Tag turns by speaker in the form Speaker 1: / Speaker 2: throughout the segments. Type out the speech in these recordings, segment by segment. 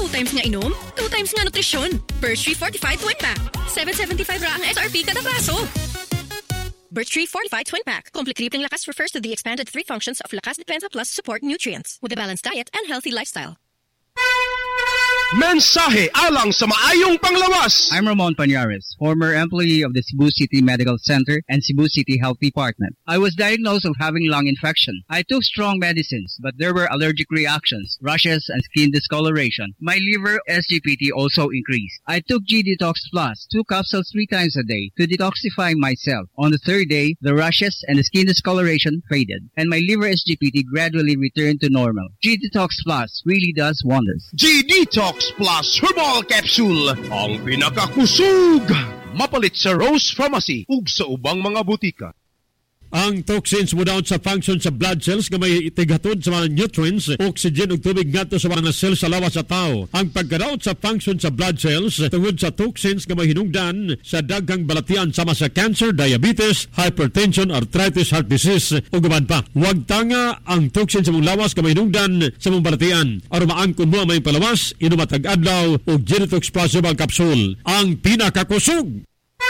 Speaker 1: 2 times nga inom, 2 times nga nutrisyon. Birch Tree Fortified Twin Pack. 775 ra ang SRP kada baso. Birch Tree Fortified Twin Pack. Complete Tripling Lakas refers to the expanded 3 functions of Lakas Depensa Plus support nutrients with a balanced diet and healthy lifestyle.
Speaker 2: Mensahe alang sa maayong panglawas.
Speaker 3: I'm Ramon Pañares, former employee of the Cebu City Medical Center and Cebu City Health Department. I was diagnosed of having lung infection. I took strong medicines, but there were allergic reactions, rashes, and skin discoloration. My liver SGPT also increased. I took G-Detox Plus, 2 capsules 3 times a day to detoxify myself. On the 3rd day, the rashes and the skin discoloration faded, and my liver SGPT gradually returned to normal. G-Detox Plus really does wonders.
Speaker 2: G-Detox Plus Herbal Capsule, ang pinakakusog. Mapalit sa Rose Pharmacy ug sa ubang mga butika.
Speaker 4: Ang toxins mo daw sa function sa blood cells nga may itigatod sa mga nutrients, oxygen ug tubig ngadto sa mga cells sa lawas sa tao. Ang pagkadaot sa function sa blood cells tungod sa toxins nga may hinungdan sa daghang balatian sama sa cancer, diabetes, hypertension, arthritis, heart disease ug uban pa. Huwag tanga ang toxins sa mong lawas nga may hinungdan sa mong balatian. Aron maangkon mo ang may palawas, inom matag adlaw og G-Detox Plus Herbal Capsule, ang pinakakusog.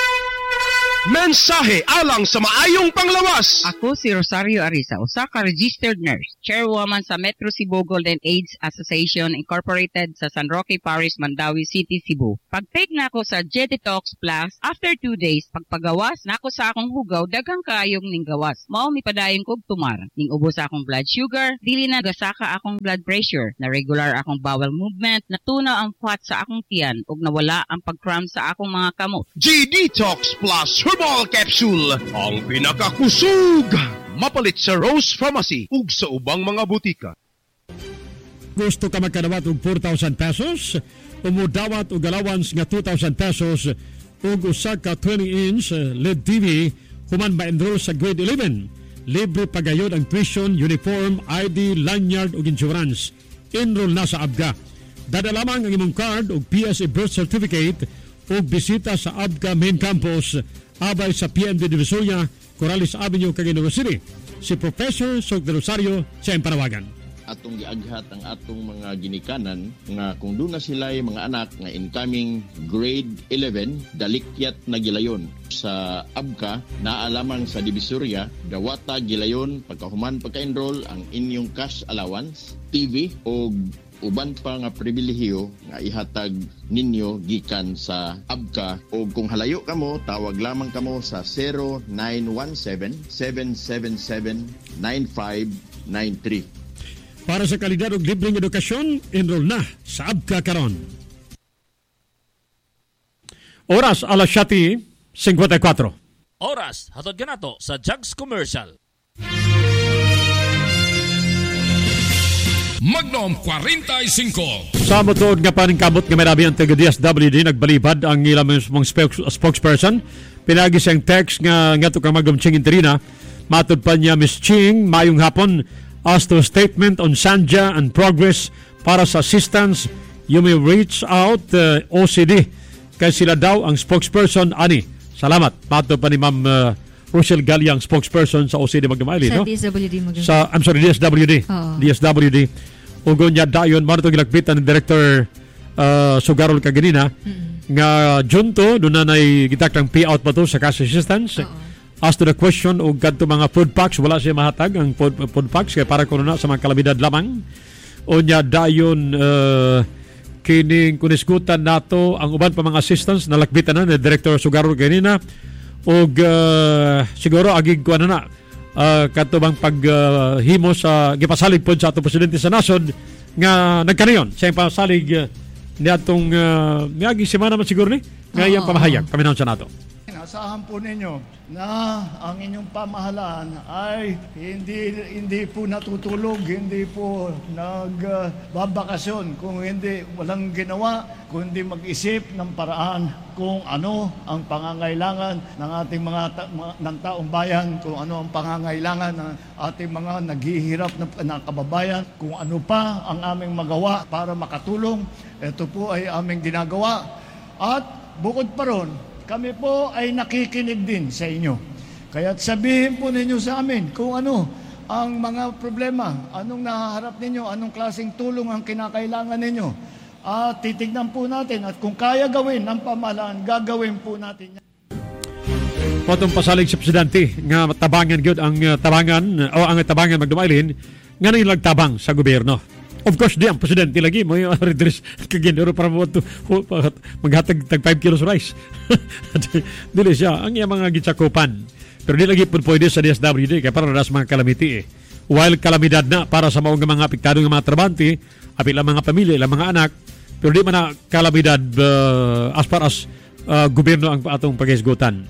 Speaker 2: Mensahe alang sa maayong panglawas.
Speaker 5: Ako si Rosario Arisa, usa ka registered nurse, chairwoman sa Metro Cebu Golden AIDS Association Incorporated sa San Roque Parish, Mandawi City, Cebu. Pag-take na ako sa G-Detox Plus, after 2 days, pagpagawas na ako sa akong hugaw, daghang kaayong ning gawas. Mao mi padayon kog tumar. Ning ubos akong blood sugar, dili na gasaka akong blood pressure, na regular akong bowel movement, natunaw ang fat sa akong tiyan, ug nawala ang pag-cramp sa akong mga kamot.
Speaker 2: G-Detox Plus Herbal Capsule, ang pinakakusog. Mapalit sa Rose Pharmacy ug sa ubang mga butika.
Speaker 4: Gusto ka magkadawat og 4,000 pesos? Umudawat og allowance nga 2,000 pesos ug usa ka 20-inch LED TV human ma-enroll sa grade 11. Libre pagayod ang tuition, uniform, ID, lanyard ug insurance. Enroll na sa ABGA. Dada lamang ang imong card ug PSA birth certificate ug bisita sa ABGA main campus abay sa PNB Divisoria, Corrales Avenue, Cagayan City. Si Professor Sok de Rosario sa panawagan.
Speaker 6: Atong giaghat ang atong mga ginikanan nga kung doon na sila mga anak nga incoming grade 11, dalikyat na gilayon. Sa ABCA, naalamang sa Divisoria, dawata gilayon pagkahuman pagka-enroll ang inyong cash allowance, TV o uban pa nga pribilehiyo nga ihatag ninyo gikan sa ABCA. O kung halayo kamo, tawag lamang kamo sa 0917-777-9593.
Speaker 4: Para sa kalidad ug libreng edukasyon, enroll na sa ABCA karon. Oras alas 7:54.
Speaker 7: Oras hatod kanato sa Jugs Commercial.
Speaker 8: Magnum 45.
Speaker 4: Sa motuod nga paningkamot nga may ang taga DSWD nagbalibad ang ilang mong spokesperson. Pinagi siyang text nga to kang Magnum Ching Interina. Matod pa niya, Ms. Ching, mayong hapon, as to statement on Sanja and progress para sa assistance, you may reach out OCD. Kaya sila daw ang spokesperson, ani. Salamat. Matod pa ni Ma'am Rochelle Galiang, spokesperson sa OCD Magnum Island.
Speaker 9: Sa
Speaker 4: no?
Speaker 9: DSWD Magnum.
Speaker 4: DSWD.
Speaker 9: Oo.
Speaker 4: DSWD. Ugon niya dayon, marito gilagpitan ng Director Sugarol kaganina, nga junto, doon na naigitak ng payout pa to sa cash assistance. As to the question o gadto mga food packs, wala siya mahatag ang food packs, kaya para kuno na sa mga kalamidad lamang. O niya dayon, kining kunisgutan nato ang uban pa mga assistance, nalakbitan na ni Director Sugarol kaganina. Og siguro agig ko na katubang paghimo sa gipasalig pod sa atong presidente sa nasod nga nagkanayon siya yung pasalig niadtong miagi semana man siguro ni ngayong pamahayag paminaw sa nato.
Speaker 10: Asahan po ninyo na ang inyong pamahalaan ay hindi po natutulog, hindi po nagbabakasyon kung hindi walang ginawa, kundi mag-isip ng paraan kung ano ang pangangailangan ng ating ng taong bayan, kung ano ang pangangailangan ng ating mga naghihirap na kababayan, kung ano pa ang aming magawa para makatulong. Ito po ay aming ginagawa. At bukod pa ron, kami po ay nakikinig din sa inyo. Kaya sabihin po ninyo sa amin kung ano ang mga problema, anong nahaharap ninyo, anong klaseng tulong ang kinakailangan ninyo. titignan po natin at kung kaya gawin ng pamahalaan, gagawin po natin yan.
Speaker 4: Potong pasalig sa presidente nga tabangan gyud ang tabangan o ang tabangan magdumailin nga nang nagtabang sa gobyerno. Of course, di ang presidente lagi mo yung redress kaginero para mo maghatag tag 5 kilos rice. Dili siya ang iyang mga gitsakupan. Pero di lagi po pwede sa DSWD kaya para ras mga kalamiti While kalamidad na para sa maong mga apektado ng mga trabante, apil lang mga pamilya, ilang mga anak, pero di man na kalamidad as far as gobyerno ang atong pag-isgutan.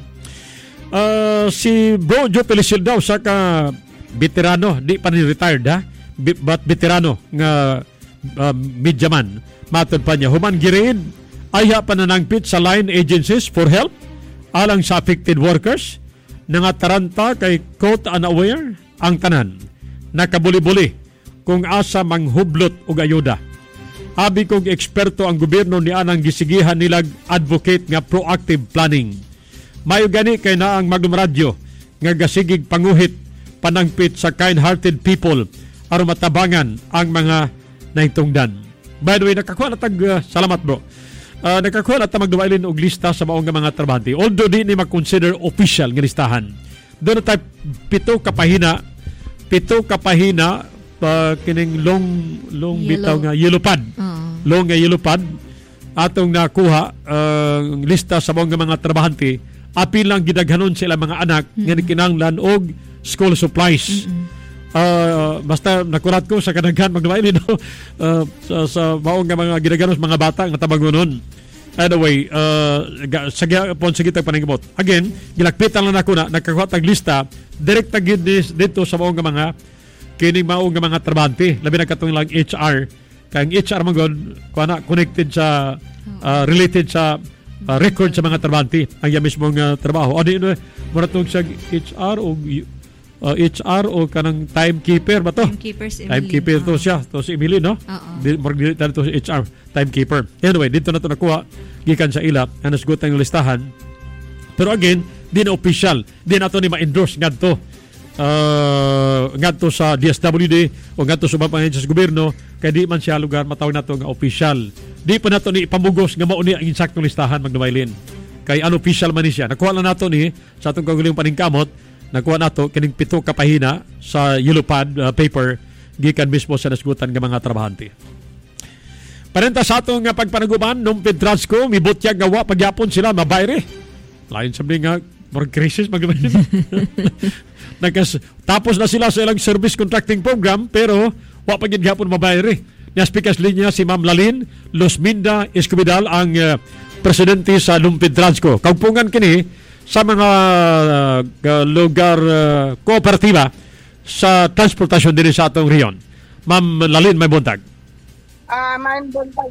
Speaker 4: Si Bro Joe Pelisil daw sa ka veterano, di pa ni retired but veterano nga media man. Matod pa niya, human girid aya pananangpit sa line agencies for help alang sa affected workers nga taranta kay quote unaware ang tanan. Nakabuli-buli kung asa manghublot og ayuda. Abi kong eksperto ang gobyerno ni anang gisigihan nilag advocate nga proactive planning. Mayo gani kay na ang Magnum Radio nga gasigig panguhit panangpit sa kind-hearted people aron matabangan ang mga naitungdan. By the way, nakakuha na salamat bro. Nakakuha na magdumailin og lista sa maong mga trabahante. Although di ni mag-consider official nga listahan. Doon na tayo 7 kapahina kining long bitaw nga yellow pad. Long nga yellow pad atong nakuha lista sa mga trabahante. Apil lang gidaghanon sila mga anak nga kinahanglan og school supplies. Basta nakulat ko sa kadaghan magdumailin sa maong nga mga gidaghanon mga bata nga tabangonon. Anyway, sige tag paningkamot. Again, gilakpitan lang ako na nakakuha tag lista direct tag dito sa maong nga mga kining maong nga mga trabahante, labi na katong lang HR. Kay ang HR man gud kuana connected sa related sa record sa mga trabahante ang iya mismong trabaho. Ano yun mo ratong sa HR o kanang timekeeper ba to? Timekeeper to siya. To si Emily, no? Morag to si HR, timekeeper. Anyway, dito na to nakuha gikan sa ila ang nasgutan yung listahan. Pero again, di na official. Di na to ni ma-endorse ngadto sa DSWD o ngadto sa mga sa gobyerno kay di man siya lugar matawag nato nga official. Di pa nato ni ipamugos nga mao ni ang insaktong listahan magdumailin. Kay unofficial man ni siya. Nakuha lang nato ni sa atong kagulong paningkamot. Nakuha nato kining 7 kapahina sa yellow pad paper gikan mismo sa nasgutan ng mga trabahante. Parenta sa atong pagpanaguban nung Pedrasco, mibutyag gawa pagyapon sila mabayre. Lain sabi nga more crisis magdumailin. Tapos na sila sa ilang service contracting program pero wa pa gid gyapon mabayre. Naspikas linya si Ma'am Lalin Losminda Escobidal ang presidente sa Lumpid Transco. Kaugpungan kini sa mga lugar kooperatiba sa transportasyon din sa atong riyon. Ma'am Lalin, may buntag.
Speaker 9: May buntag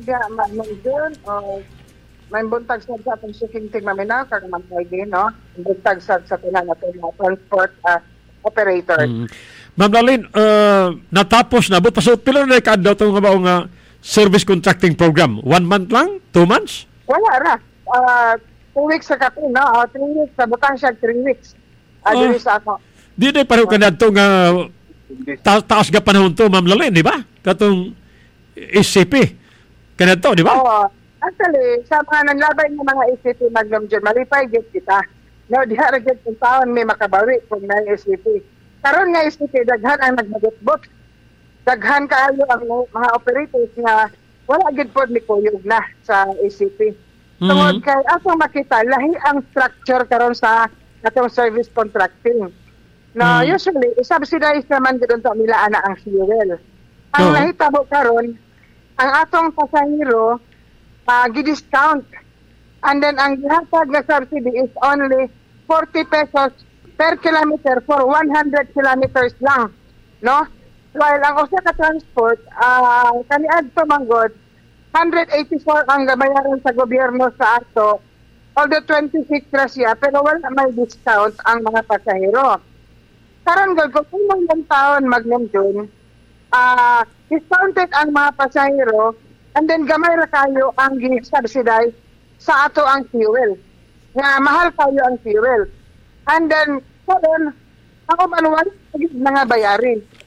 Speaker 9: may buntag sa atong shipping team maminaw kag man din no. Buntag sa tanan nato transport operator.
Speaker 4: Ma'am Lalin, natapos na but pasud pila na kadto tong nga service contracting program? 1 month lang? 2 months?
Speaker 9: Wala ra. 2 weeks sa kapin, no? 3 weeks. Sabutang siya 3 weeks. Dili sa ako.
Speaker 4: Di na pareho ka na ito nga taas ka panahon to, Ma'am Lalin, di ba? Katong SCP. Ka na ito, di ba?
Speaker 9: Oo. Actually, sa mga nanglabay ng mga SCP, Magnum John, malipay git kita. No, di haragit yung taon may makabawi kung na SCP. Karon nga SCP, daghan ang nagmagutbot. Daghan kaayo ang mga operators nga wala gid pod ni kuyog na sa SCP. Tungod kay atong makita lahi ang structure karon sa atong service contracting. Na usually subsidize naman gid unta nila ana ang fuel. Ang nahitabo karon ang atong pasahero gi-discount. And then ang gihatag nga subsidy is only 40 pesos per kilometer for 100 kilometers lang, no? While ang usa ka transport kaniadto manggod 184 ang gabayaran sa gobyerno sa ato, although 26 na siya, pero wala may discount ang mga pasahero. Karon gud kung ilang taon Magnum June, discounted ang mga pasahero, and then gamay ra kayo ang gi-subsidize sa ato ang fuel. Nga mahal kayo ang fuel. And then, karon ako manuwan mga bayarin.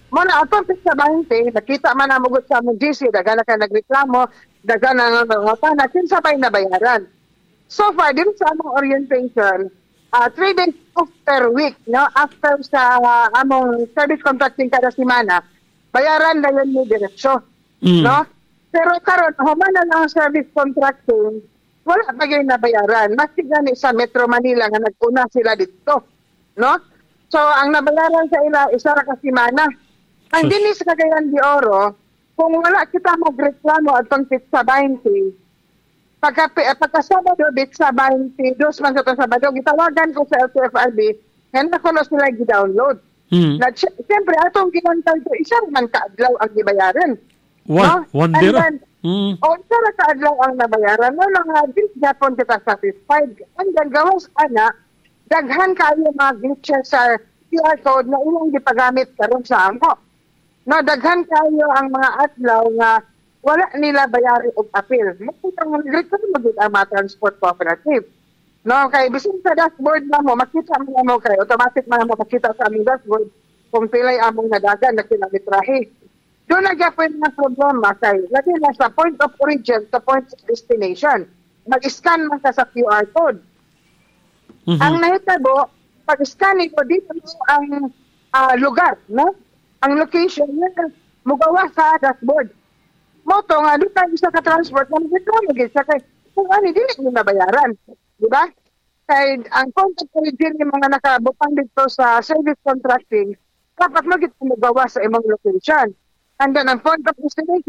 Speaker 9: Muna atong sa 20, nakita man na mugot sa among GC, daga na ka nagreklamo, daga na mga pana, kinsa pa'y nabayaran. So far, dito sa among orientation, 3 days per week, no? After sa among service contracting kada semana, bayaran na yun ni diretsyo, no? Pero karon human na lang ang service contracting, wala pa gyud nabayaran. Mas gani sa Metro Manila nga nag-una sila dito, no? So ang nabayaran sa ila isa ra ka semana. Ang dinhi sa Cagayan de Oro, kung wala kita magreklamo atong sa 20, pagka Sabado sa 22 man sa Sabado, gitawagan ko sa LTFRB, nga nakuno sila gi-download. Na siyempre atong ginantay ko isa man kaadlaw ang gibayaran.
Speaker 4: One day ra.
Speaker 9: Isa ra kaadlaw ang nabayaran. No lang this Japon kita satisfied. And then gawas ana, daghan kayo mga glitches sa QR code na ilang gipagamit karon sa amo. No, daghan kayo ang mga adlaw nga wala nila bayari og appeal. Makita nga nagreklamo gid ang mga transport cooperative. No, kay bisin sa dashboard na mo, makita mo kay automatic man mo makita sa among dashboard kung pilay among nadagan na kilometrahe. Doon nagyapon na problema kay lagi na sa point of origin sa point of destination. Mag-scan man ka sa QR code. Ang nahitabo, pag-scan ko dito ang lugar, no? Ang location yun, mugawa sa dashboard. Moto nga, doon tayo sa ka-transport, na mag-reklamo gid sa kay, kung ano, hindi nyo nabayaran. Di ba? Kaya ang point of origin ng mga nakabutang dito sa service contracting, dapat magit magawa sa imong location. And then, ang point of destination,